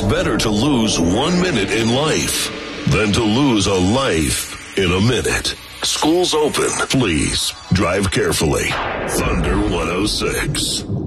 better to lose 1 minute in life than to lose a life in a minute. School's open. Please drive carefully. Thunder 106.